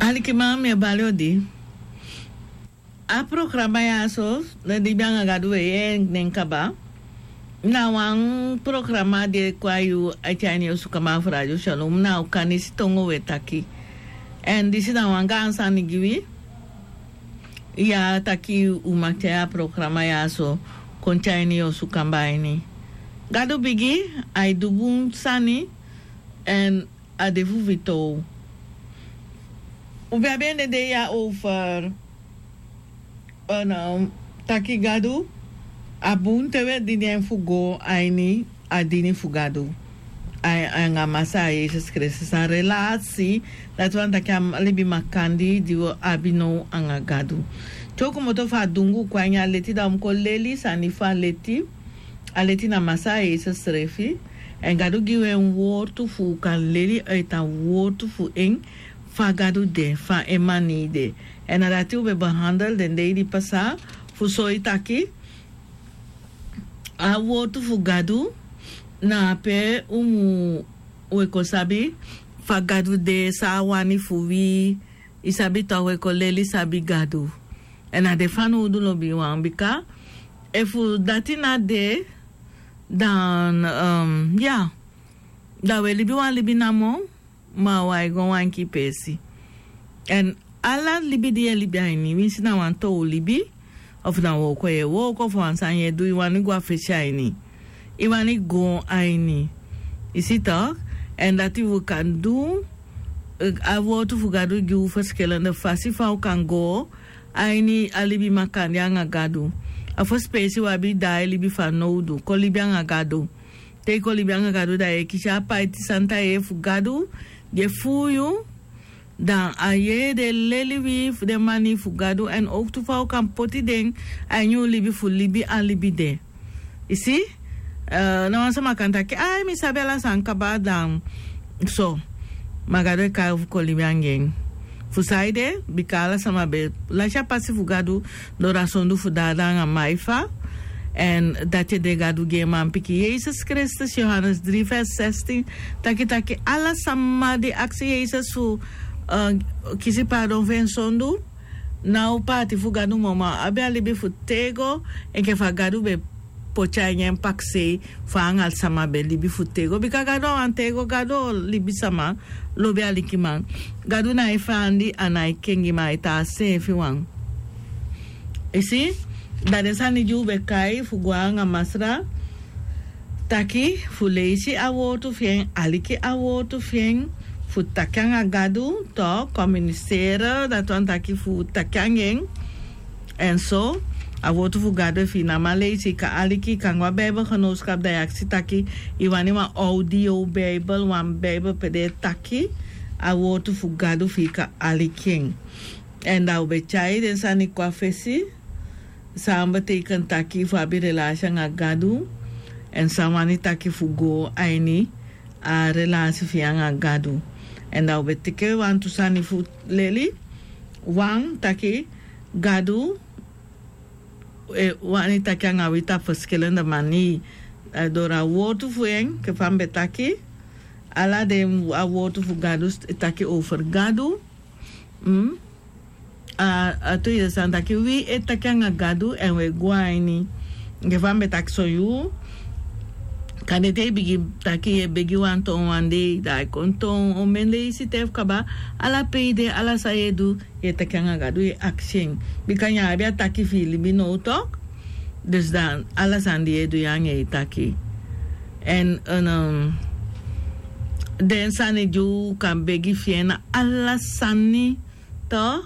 Aliki mami balodi. A programa yaso na di bianga gadu nenkaba. Na wang programa de kwayu achani usukama frajo shalom na ukani sitongo wetaki. And this is na wanga ansani giwi. Ya taki umaktea programa yaso konchaini usukambaini. Gadu bigi ai dubun sani and adevu vito. We hebben de ja over taki gadu abun tewe dini fugo aini adini fugadu ai nga masa Jesus Christus a relatie dat want taki am libi makandi diwo abino anga gadu choko moto fa dungu kwanya leti da mko leli sanifa leti aleti na masa Jesus refi en gadu giwe woord fu kan leli uit een woord fu eng fa gadu de fa emani de en nadat we behandeld en de die passa fu soitaki a woord fu gadu na pe we ko sabi fa gadu de sa wani fu wi isabi to we ko leli sabi gadu en na de fanu du lo bi wan bika e fu datina de dan ja da we libi wan libi namo ma wai go wan ki pesi en ala libi die libi aini wisi na wan to libi of na wo ko fo ansan ye du wani go afecha aini iwani go aini isita and that you can do avo to fugadu gi ufaskela na fasifa kan go aini alibi makan yanga gadu afo space wa bi dai libi fa nodu ko libi anga gadu te ko libi anga gadu da e kisha pa iti santa e fugadu de fuyu dan aye de leliwi de mani fugadu en ook to fa kan poti den anyu libi fu libi alibi de isi na wansa makanta ki ai mi sabela sankaba dan so magado ka ko libi angeng fusaide bikala sama be la chapasi fugadu do rasondu fudada nga maifa en dat je de gadu geman piki Jesus Christus Johannes 3 vers 16 taki ala sama de actie Jesus fu kisi pardon vensondu na upati fugadu mama abe alibi futego en ke fagadu be pochanya pakse fangal sama be libi futego bika gado antego gado libi sama lobe alikiman gadu na ifandi anai kengi mai ta se fiwan isi dade sani jube kai fugwanga masra taki fuleisi awotu fien aliki awotu fien futakanga gadu to communiceren dat want taki futakangeng en so avotu fugado fina malezi ka aliki kangwa Bijbel genootschap da aksi taki iwani wa audio Bijbel wan Bijbel pede taki avotu fugado fika aliking en da ubechai den sani kwa fesi samba teken taki fabi relatie nga gadu en samani taki fugo aini a relatie via nga gadu en da ubetike wan tu sani fu leli wan taki gadu wanita kanga wita verschillende mani dora wotu fueng ke van betaki ala de wotu fu gadu taki over gadu tu is an taki wi etakanga gadu en we guaini ke van betaki so you kanete bigi taki e bigi wanto wande da konton o mende isi tef kaba ala peide ala saedu etakanga gadu e action bikanya abia taki fili bino tok dus dan ala sandi edu yang e taki en den sani ju kan begi fiena ala sani to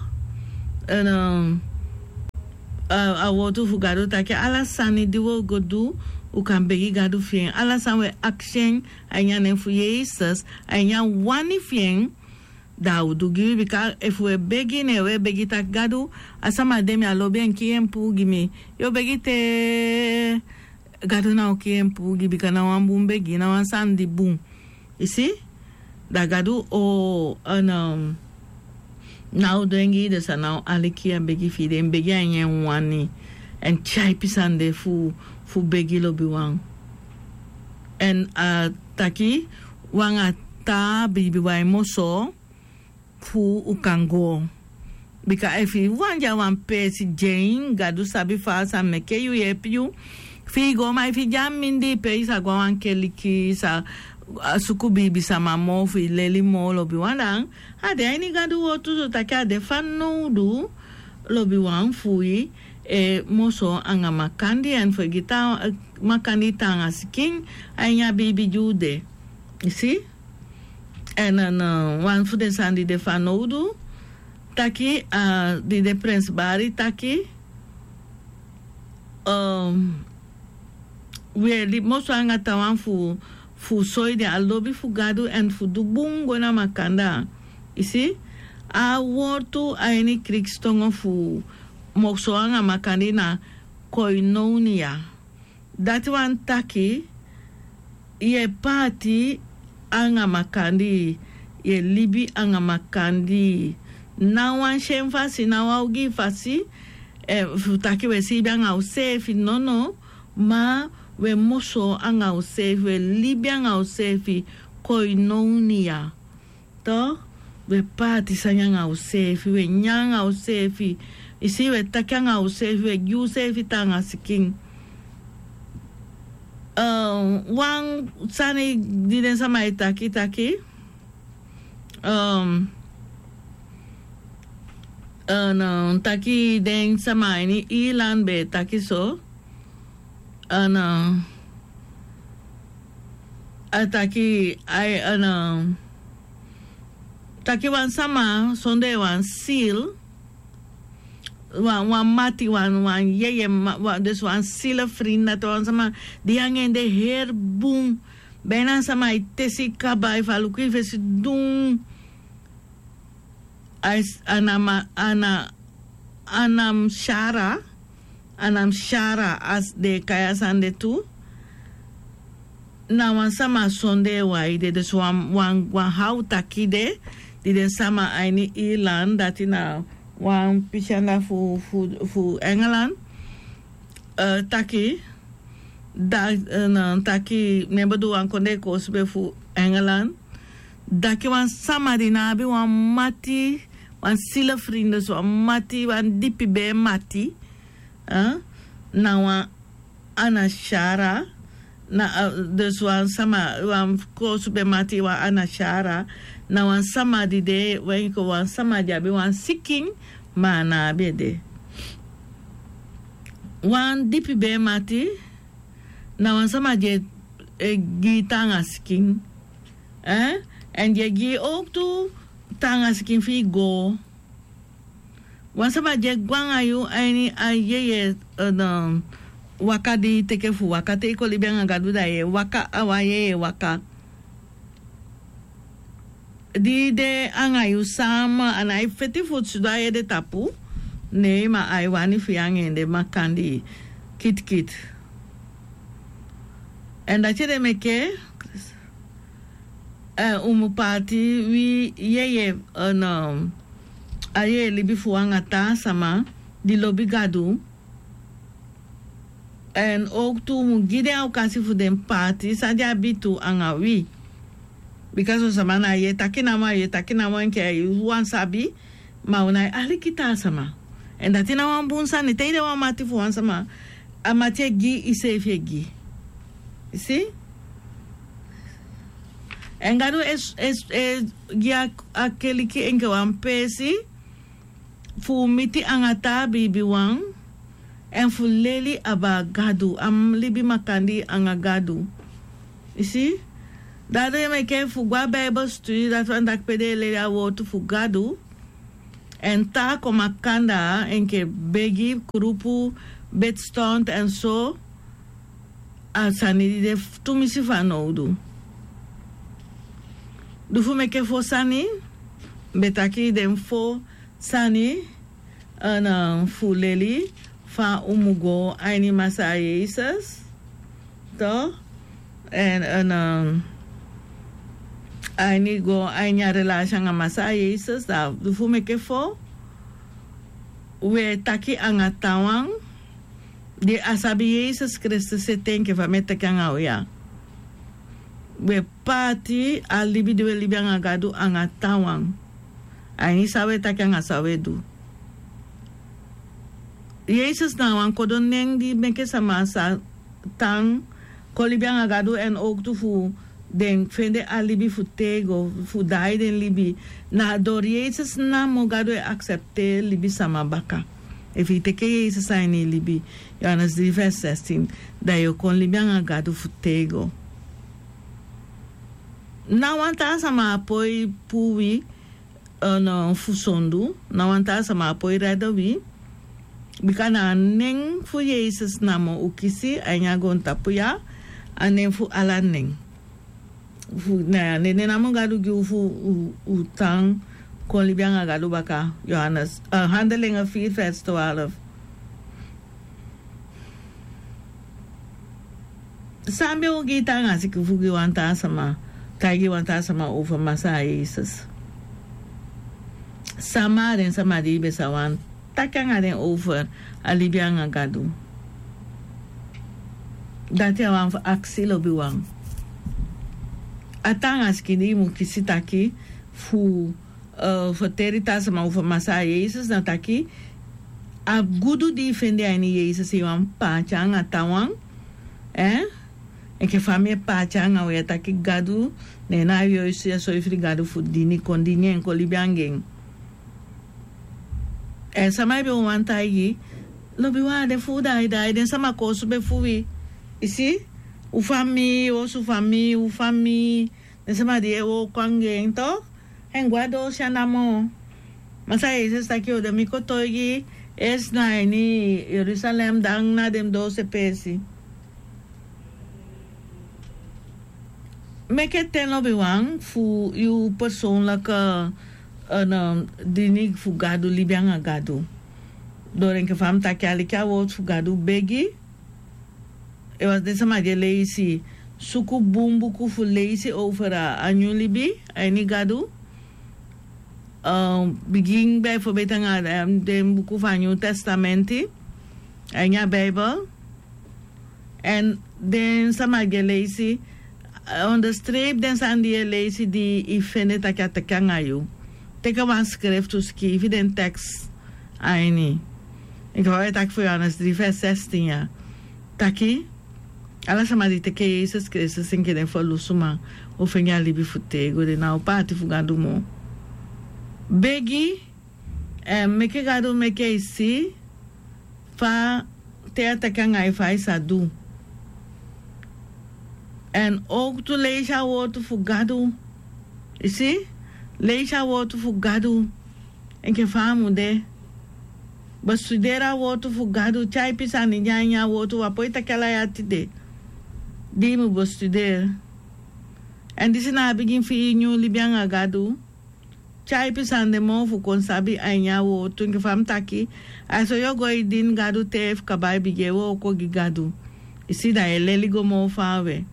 a wotu fugado taki ala sani diwo godu u kan begi gadu fien ala sanwe action anya fu Jesus anya wani fien da u dugi bika if we begi ne we begi tak gadu asama demi aloben kien pu gimi yo begi te gadu na o kien pu gibi kana wambum begi na wan sandi bum isi da gadu o now dengi de sana alikia begi fide begi anya wani en chai pisande fu begi lobi wang en taki wanga ta bibi wai moso fu u kan go. Because if you want ya wan pesi Jane, gadu sabi fasa meke you help you. Fi go ma if you jam mindi pe sa go wan keliki sa sukubi bisa mamo fi leli mo lobi wan ade any gadu wotu so taka de fanu du lobi wan fui moso anga makandi and for gita makandi tanga skin anya baby jude. You see? And one for the sandi de fanu du taki de Prince Barry taki we li moso anga tawan fu soy de alobi fu gadu and fu du bungo na makanda. You see? A wortu a any krikstongo fu moso anga makandi na koinonia. That one taki ye party anga makandi ye libi anga makandi. Na wan shen fasi na waugi fasi futaki we si anga usefi no ma we moso anga usefi we libi anga usefi koinonia to we pati sanyanga usefi we nyanga usefi isi we takanga usefi we usefi tanga siking wan sani diden sama itaki no taki den sama ini ilan be taki so ataki taki wan sama sonde wan seal wan mati wan yeye dus wan seal vriend dat wan sama diang in de her boom bena sama itesi kabai faluki vesi dung anam shara as de kaya sande tu na wan sama sonde wa ide dus wan hau taki de sama aini Ireland dati na wan pichanda fu Engeland taki taki nebadu wan konde kosbe fu Engeland daki wan sama dinabi wan mati wan sila vrienden wan mati wan dipi be mati na wan ana shara na dus wan sama wan kosbe mati wan ana shara na wan sama di de wenko wan sama jabi wan siking mana bede wan dipi be mati na wan sama je gitanga siking en je gi ook toe tanga siking fi go wan sama je gwanga yu aini ayeye waka di teke fu waka te ko libanga gadu da ye waka awaye waka di de anga yu sama ana I feti fu suda ye de tapu ne ma ai wani fi angende makandi kit en dat je de meke party wi yeye aye libi fu angata sama di lobby gadu en ook toe mu gide occasie voor den party sa dia bitu anga wi because sama na ye takina ma nke you wan sabi ma una ali kita sama en dat ina wan bunsa ni teide wan mati fu wan sama amate gi isefe gi. You see? En gadu gia akeli ki enke wan pesi fu miti angata bibi wan en fu leli aba gadu am libi makandi anga gadu. You see? Dado ye meke fu gwa Bible study dat wan dak pede leli awotu fu gadu en ta komakanda enke begi kurupu bedstond en so asani de tumisi fanoudu. Du fu meke fo sani betaki dem fo sani fu leli fa umugo aini masa Jesus to en aini go ainya relation nga masa Jesus da du fu meke fo we taki anga tawang de asabi Jesus Christus se tenke va mette kanga oya we party alibi de libi anga gadu anga tawang Ai sabe takan sabe du. Jezus nou aan kodon neng die meke sama sa tang kolibiang agado en ook tu fu den fende alibi fu tego fu dai den libi na door Jezus na mo gado accepte libi sama baka. If je teke Jezus zijn in libi Johannes 3 vers 16 dat je kon libiang agado fu tego. Na wanta sama apoi puwi no fu sondu na wanta sama apoi redowi. Bikana neng fu Jezus namo ukisi anya gon tapuya anen fu ala neng fu na nene namo gadu gu fu utang kon libianga gadu baka Johannes Handelingen 4 vers 12 sambe o gita ngasi ku fu giwanta sama tagi wanta sama over masa Jezus sama den sama di besawan takang aden over alibiang agadu. Dati awang aksi lobi wang. Atang askini mu kisitaki fu terita sama ufa masa Jezus na taki a gudu defende ani Jezus iwan pachang atawang en ke famie pachang awe taki gadu nena yo isia so ifri gadu fu dini kondini en kolibiangeng. Sama be wanta yi lobi wa de fu dai den sama kosu be fuwi isi u fami o su fami u fami den sama de o kwangeng to en guado shanamo masa Jezus taki o de mikotogi es na ni Jerusalem dang na dem 12 pesi meke ten lobi wang fu yu persoonlijke dinig fugado libiang agado doren ke fam takali ka wot fugado begi e was dessa ma de leisi suku bumbu ku fu leisi over anyu libi ani gado begin bij voorbeeld aan de boeken van Nieuw Testamenti en ja Bijbel en dan sama de leisi onderstreep dan san die leisi die I vind dat ik te kan ayu teka wan schrift to schrijven den tekst aini. Ik hoor het ook voor Johannes 3 vers 16 ja. Taki ala sama di teke Jezus Christus in keden for lusuma o fenga libi futego de na o pati fugando mo. Begi meke gado meke isi fa te atakan ai fa isa du. En ook to lezen woord fugado. Isi? Leisha wotu fugado en ke famu de basudera wotu fugado chai pisani nyanya wotu apoita kala yati de dimu bastuder en disina begin fi new libiang agado chai pisande mo fu konsabi anya wotu ke fam taki aso yo goi din gado tef kabai bigewo ko gigado isi da eleli go mo fawe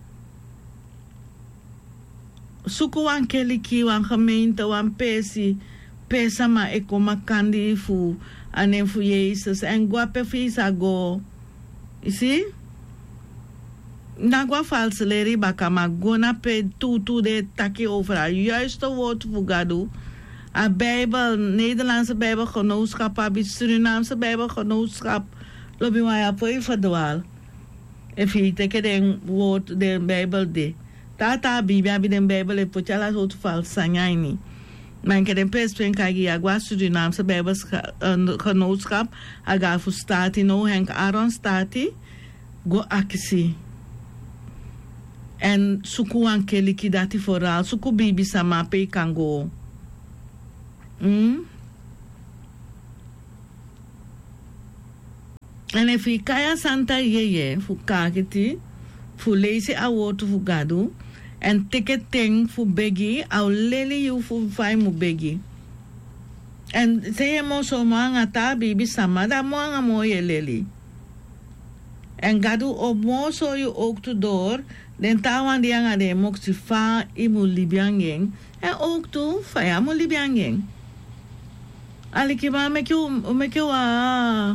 suku wan keliki wan gemeente wan pesa ma eko makandi fu anen fu Jezus en guape fisa go isi na gua false leri baka ma gona pe tu de taki over a juiste woord fugado a Bijbel Nederlandse Bijbelgenootschap abi Surinaamse Bijbelgenootschap lobi wa ya poi verdwaal if je teke den woord den Bijbel de Tata Biblia bi den Bijbel e potjala so fal sanyaini. Man ke den pespen kagi agwa Surinaamse Bijbelgenootschap aga fu stati no Henk Aaron stati go akisi. En suku anke likidati vooral suku bibi sama pe kango. En if kaya santa yeye fu kakiti fu leisi a wotu fu gadu en ticketing fu begi au leli yu fu fai mu begi en seye mo so moanga ta bibi sama da moanga mo ye leli en gadu o mo so yu ook tu door den tawan die anga de mok si fa imu libiangeng en ook tu fa ya mu libiangeng aliki ba meke wa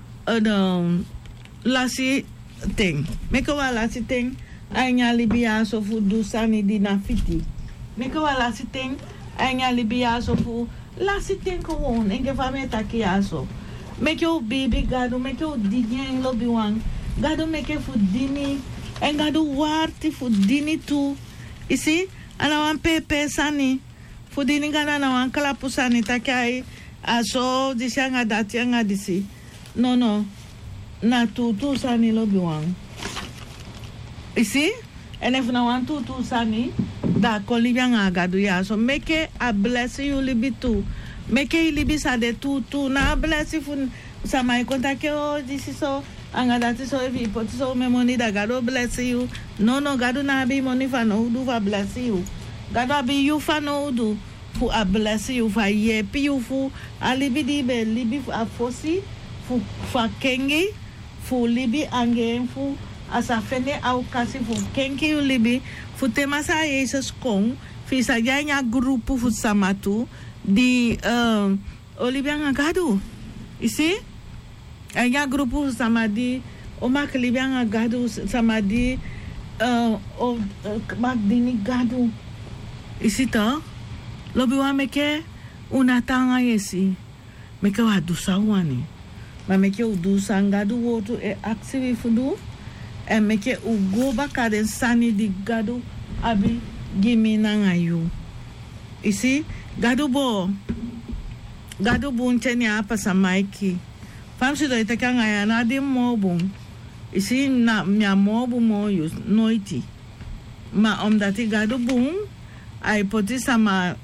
lasi ting meke wa lasi ting anya libia so fu du sani di na fiti meke wa lasi ting En ja, Libia zo voor. Laat het in gewoon. En geef aan mij takia zo. Make your baby gado, make your dini en lobby wang. Gado make voor dini. En gado waarti voor dini toe. You see? En dan pepe sani. Voor dini gada na wan klapu sani takai. Aso disi anga dati anga disi. No. Na tu sani lobby wang. You see? En if na wan tu sani. Da kolibia nga gado ya. So make a blessing you libi too. Make libi sa de tu na blessing fu sama I contact oh this is so anga that is so if you put so me money that God will bless you. No God na be money for no do for bless you. God will be you for no do for a bless you for ye pi you for a libi di be libi a fosi for kengi for libi ange for asa fene au kasi for kengi you libi for tema sa Jesus kong fi sa nya grupo for samatu di Olivia Ngagadu. You see? En ja grupo samadi o mak Olivia Ngagadu samadi o mak dini gadu. You see toch? Lobi wa meke una tanga yesi. Meke wa du sawani. Ma meke u du sangadu wotu e aksivi fudu. En meke u go bakaren sani di gadu abi gimi nangayu. You see? Gadu bo ncheni apa sa maiki. Fam si do ite ka ngaya na di mobu. Isi na mia mobu mo yu noiti. Ma omdati gadu boom ai poti sama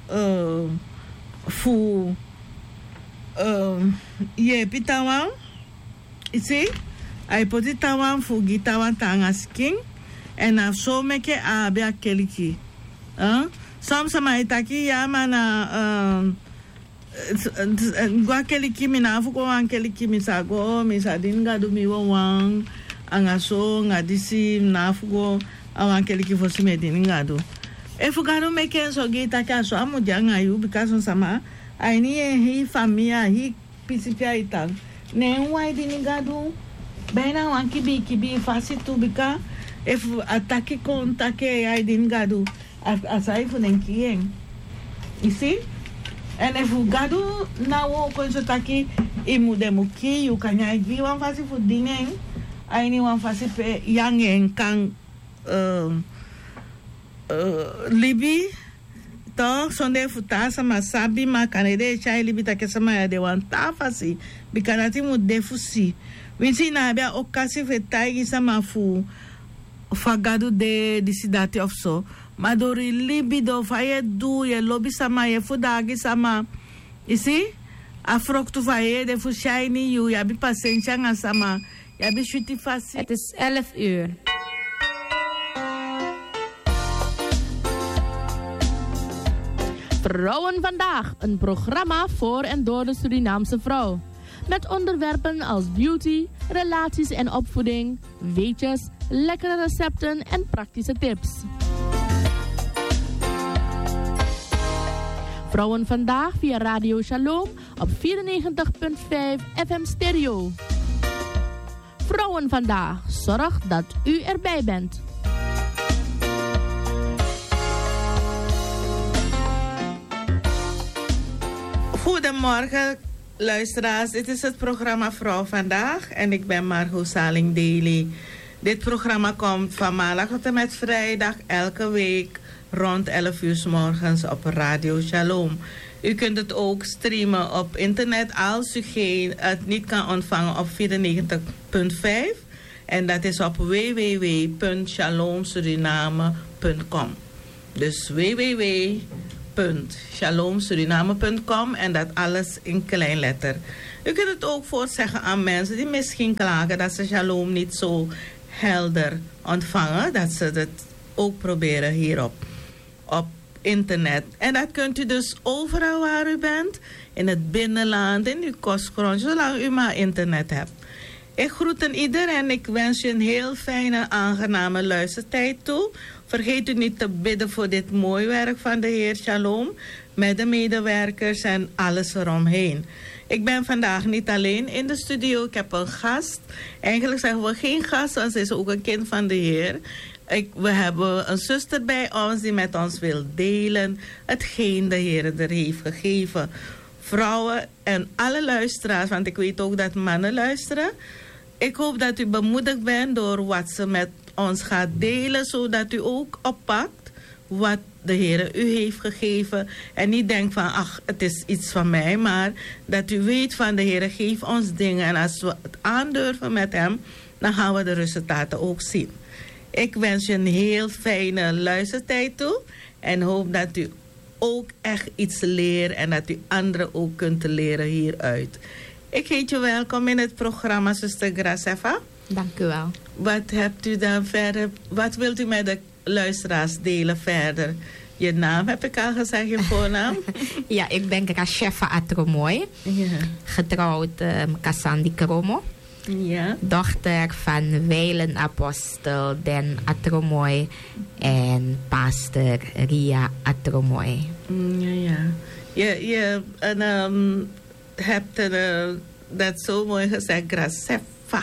fu ye pitawan. Isi ai poti tawan fu gitawan tanga skin. En af so meke a bea keliki. Soms sama itaki ya mana gua keliki mina fu ko an keliki misago misadin gadu mi wang angaso ngadisi na fu go awan keliki fosi medin gadu e fu gadu meken so gita ka so amu janga yu because sama aini hi famia hi pisipia itang ne wai din gadu bena wan kibi fasi tu bika e fu ataki kon take ai din gadu asai fu nen kien. You see? En if you gadu na wo kon so taki imu demuki you kanya gi wan fasi fu dingen aini wan fasi pe yang en kan libi to sonde futa sama sabi ma kanede chai libi take sama ya de wan ta fasi bikanati mu defusi winsi na bia okasi fe tai sama fu fagadu de disidati of so madori libido faye du ye lobby sama ye fudagi sama isi afrok tu faye de fu shiny you ya bi paciëncia nga sama ya bi shuti fasi. Het is 11 uur. Vrouwen vandaag, een programma voor en door de Surinaamse vrouw. Met onderwerpen als beauty, relaties en opvoeding, weetjes, lekkere recepten en praktische tips. Vrouwen vandaag via Radio Shalom op 94.5 FM stereo. Vrouwen vandaag, zorg dat u erbij bent. Goedemorgen luisteraars, dit is het programma Vrouw Vandaag en ik ben Margot Saling Daly. Dit programma komt van maandag tot en met vrijdag elke week rond 11 uur 's morgens op Radio Shalom. U kunt het ook streamen op internet als u het niet kan ontvangen op 94.5 en dat is op www.shalomsuriname.com. Dus www.shalomsuriname.com en dat alles in klein letter. U kunt het ook voorzeggen aan mensen die misschien klagen dat ze Shalom niet zo helder ontvangen, dat ze het ook proberen hierop op internet. En dat kunt u dus overal waar u bent, in het binnenland, in uw kostgrond, zolang u maar internet hebt. Ik groet een ieder en ik wens u een heel fijne, aangename luistertijd toe. Vergeet u niet te bidden voor dit mooie werk van de Heer Shalom, met de medewerkers en alles eromheen. Ik ben vandaag niet alleen in de studio, ik heb een gast. Eigenlijk zeggen we geen gast, want ze is ook een kind van de Heer. We hebben een zuster bij ons die met ons wil delen hetgeen de Heer er heeft gegeven. Vrouwen en alle luisteraars, want ik weet ook dat mannen luisteren. Ik hoop dat u bemoedigd bent door wat ze met ons gaat delen, zodat u ook oppakt wat de Heer u heeft gegeven. En niet denkt van, ach, het is iets van mij, maar dat u weet van de Heer geeft ons dingen. En als we het aandurven met hem, dan gaan we de resultaten ook zien. Ik wens je een heel fijne luistertijd toe. En hoop dat u ook echt iets leert en dat u anderen ook kunt leren hieruit. Ik heet je welkom in het programma Zuster Graceffa. Dank u wel. Wat hebt u dan verder? Wat wilt u met de luisteraars delen verder? Je naam heb ik al gezegd, je voornaam? Ja, ik ben Graceffa Atromoy. Ja. Getrouwd Cassandra Kromo. Ja. Dochter van wijlenapostel Den Atromoy en pastor Ria Atromoy. Ja. Je hebt dat zo mooi gezegd, Graceffa.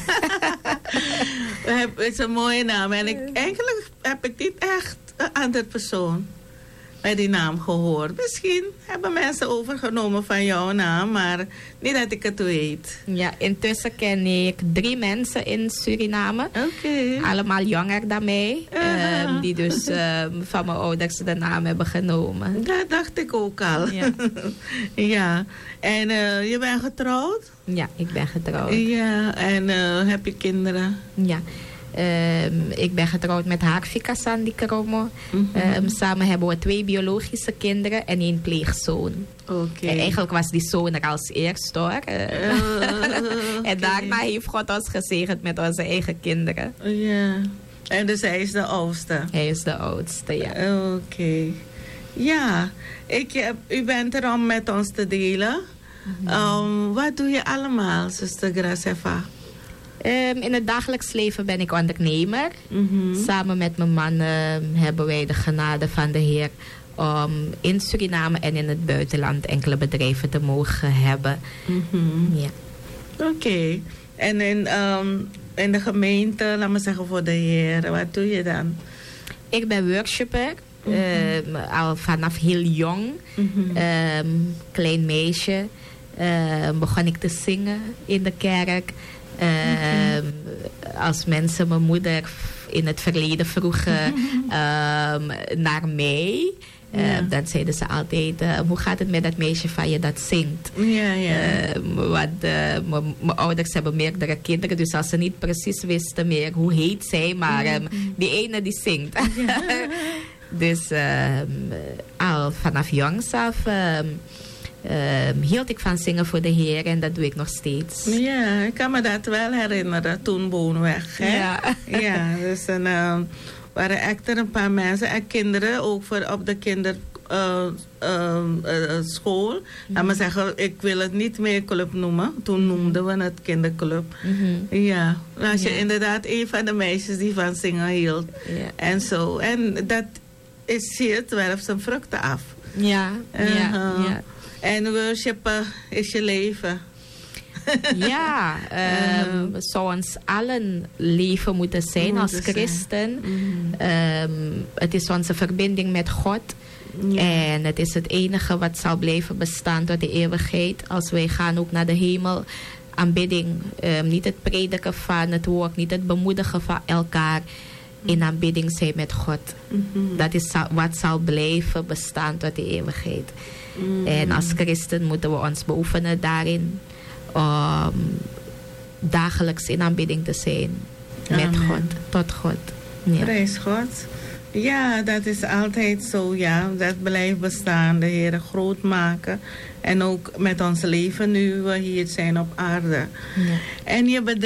Het is een mooie naam. En eigenlijk heb ik niet echt een andere persoon bij die naam gehoord. Misschien hebben mensen overgenomen van jouw naam, maar niet dat ik het weet. Ja, intussen ken ik 3 mensen in Suriname. Oké. Allemaal jonger dan mij. Die dus van mijn ouders de naam hebben genomen. Dat dacht ik ook al. Ja. Ja. En je bent getrouwd? Ja, ik ben getrouwd. Ja. En heb je kinderen? Ja. Ik ben getrouwd met Harvey Cassandra Kromo. Samen hebben we 2 biologische kinderen en 1 pleegzoon. Oké. Eigenlijk was die zoon er als eerst hoor. En daarna heeft God ons gezegend met onze eigen kinderen. Ja. En dus hij is de oudste? Hij is de oudste, ja. Oké. Ja. U bent er om met ons te delen. Wat doe je allemaal, zuster Graceffa? In het dagelijks leven ben ik ondernemer. Samen met mijn man hebben wij de genade van de Heer om in Suriname en in het buitenland enkele bedrijven te mogen hebben. Ja. Oké. En in de gemeente, laat me zeggen voor de Heer, wat doe je dan? Ik ben worshipper. Al vanaf heel jong. Klein meisje. Begon ik te zingen in de kerk. Als mensen mijn moeder in het verleden vroegen naar mij, dan zeiden ze altijd, hoe gaat het met dat meisje van je dat zingt? Want mijn ouders hebben meerdere kinderen, dus als ze niet precies wisten meer hoe heet zij, maar die ene die zingt. Dus al vanaf jongs af hield ik van zingen voor de Heer en dat doe ik nog steeds. Ja, ik kan me dat wel herinneren, toen Boonweg. Hè? Ja. Ja, dus waren echt een paar mensen en kinderen, ook voor op de kinderschool. Laat maar zeggen, ik wil het niet meer club noemen. Toen noemden we het kinderclub. Ja, als je inderdaad een van de meisjes die van zingen hield. Ja. En zo. En dat is hier, het werpt zijn vruchten af. Ja, ja. En worshipen is je leven. Ja, zou ons allen leven moeten zijn als christen. Het is onze verbinding met God. Ja. En het is het enige wat zal blijven bestaan tot de eeuwigheid. Als wij gaan ook naar de hemel. Aanbidding, niet het prediken van het woord, niet het bemoedigen van elkaar. In aanbidding zijn met God. Dat is wat zal blijven bestaan tot de eeuwigheid. En als christen moeten we ons beoefenen daarin. Om dagelijks in aanbidding te zijn. Met God, tot God. Ja. Prijs God. Ja, dat is altijd zo, ja. Dat blijft bestaan, de Heer groot maken. En ook met ons leven nu we hier zijn op aarde. Ja. En je bedrijf